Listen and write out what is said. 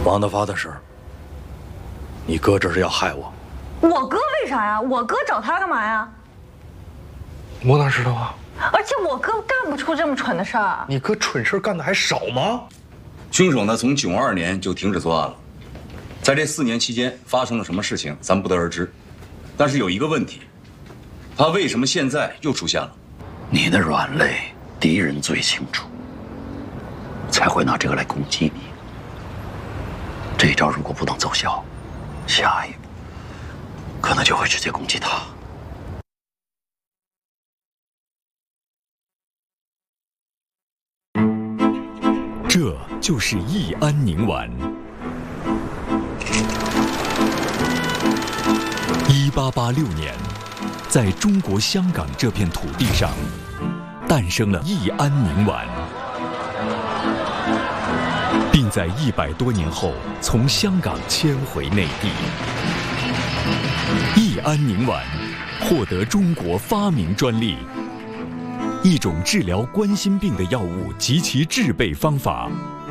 王大发的事儿，你哥这是要害我。 我哥为啥呀？我哥找他干嘛呀？ 我哪知道啊？ 而且我哥干不出这么蠢的事儿。 你哥蠢事干的还少吗？ 凶手呢，从92年就停止作案了，在这4年期间发生了什么事情，咱不得而知。但是有一个问题，他为什么现在又出现了？ 你的软肋，敌人最清楚，才会拿这个来攻击你。这一招如果不能奏效，下一步可能就会直接攻击他。 这就是益安宁丸。1886年，在中国香港这片土地上，诞生了益安宁丸，并在100多年后从香港迁回内地。益安宁丸获得中国发明专利。一种治疗冠心病的药物及其制备方法，